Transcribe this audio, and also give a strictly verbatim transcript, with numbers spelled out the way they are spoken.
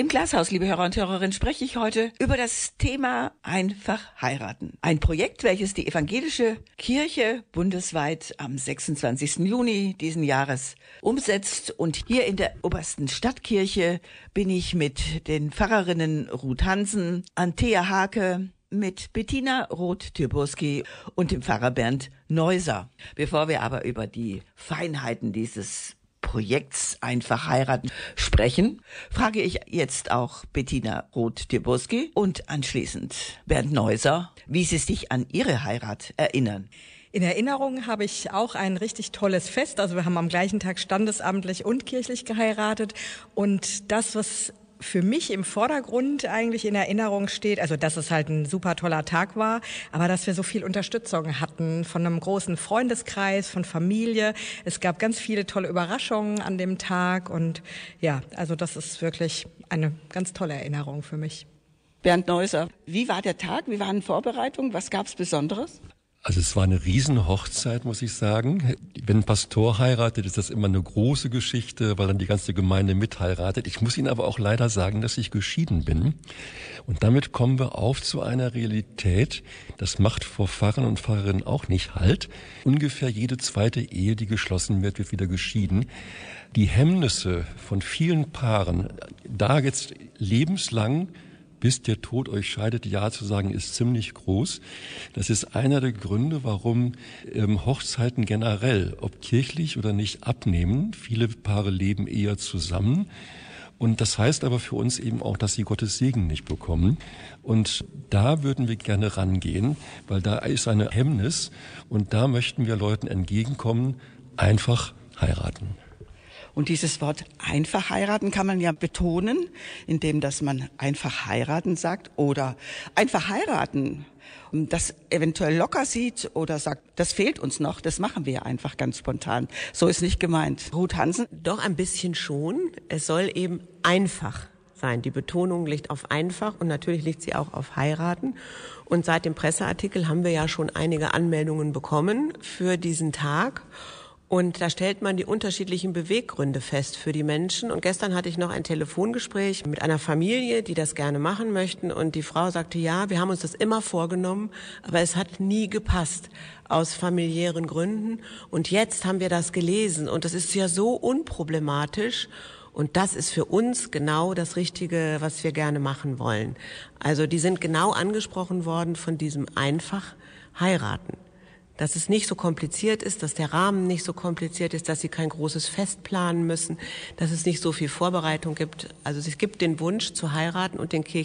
Im Glashaus, liebe Hörer und Hörerinnen, spreche ich heute über das Thema einfach heiraten. Ein Projekt, welches die evangelische Kirche bundesweit am sechsundzwanzigsten Juni diesen Jahres umsetzt. Und hier in der obersten Stadtkirche bin ich mit den Pfarrerinnen Ruth Hansen, Antea Hake, mit Bettina Roth-Tyrburski und dem Pfarrer Bernd Neuser. Bevor wir aber über die Feinheiten dieses Projekts Einfach heiraten sprechen, frage ich jetzt auch Bettina Roth-Tyrburski und anschließend Bernd Neuser, wie sie sich an ihre Heirat erinnern. In Erinnerung habe ich auch ein richtig tolles Fest. Also wir haben am gleichen Tag standesamtlich und kirchlich geheiratet. Und das, was für mich im Vordergrund eigentlich in Erinnerung steht, also dass es halt ein super toller Tag war, aber dass wir so viel Unterstützung hatten von einem großen Freundeskreis, von Familie. Es gab ganz viele tolle Überraschungen an dem Tag und ja, also das ist wirklich eine ganz tolle Erinnerung für mich. Bernd Neuser, wie war der Tag? Wie waren Vorbereitungen? Was gab's Besonderes? Also es war eine Riesenhochzeit, muss ich sagen. Wenn ein Pastor heiratet, ist das immer eine große Geschichte, weil dann die ganze Gemeinde mitheiratet. Ich muss Ihnen aber auch leider sagen, dass ich geschieden bin. Und damit kommen wir auf zu einer Realität, das macht vor Pfarrern und Pfarrerinnen auch nicht Halt. Ungefähr jede zweite Ehe, die geschlossen wird, wird wieder geschieden. Die Hemmnisse von vielen Paaren, da jetzt lebenslang bis der Tod euch scheidet, Ja zu sagen, ist ziemlich groß. Das ist einer der Gründe, warum ähm, Hochzeiten generell, ob kirchlich oder nicht, abnehmen. Viele Paare leben eher zusammen. Und das heißt aber für uns eben auch, dass sie Gottes Segen nicht bekommen. Und da würden wir gerne rangehen, weil da ist eine Hemmnis. Und da möchten wir Leuten entgegenkommen, einfach heiraten. Und dieses Wort einfach heiraten kann man ja betonen, indem dass man einfach heiraten sagt oder einfach heiraten, das eventuell locker sieht oder sagt, das fehlt uns noch, das machen wir einfach ganz spontan. So ist nicht gemeint. Ruth Hansen? Doch ein bisschen schon. Es soll eben einfach sein. Die Betonung liegt auf einfach und natürlich liegt sie auch auf heiraten. Und seit dem Presseartikel haben wir ja schon einige Anmeldungen bekommen für diesen Tag. Und da stellt man die unterschiedlichen Beweggründe fest für die Menschen. Und gestern hatte ich noch ein Telefongespräch mit einer Familie, die das gerne machen möchten. Und die Frau sagte, ja, wir haben uns das immer vorgenommen, aber es hat nie gepasst aus familiären Gründen. Und jetzt haben wir das gelesen und das ist ja so unproblematisch. Und das ist für uns genau das Richtige, was wir gerne machen wollen. Also die sind genau angesprochen worden von diesem einfach heiraten. Dass es nicht so kompliziert ist, dass der Rahmen nicht so kompliziert ist, dass sie kein großes Fest planen müssen, dass es nicht so viel Vorbereitung gibt. Also es gibt den Wunsch zu heiraten und den Kirchen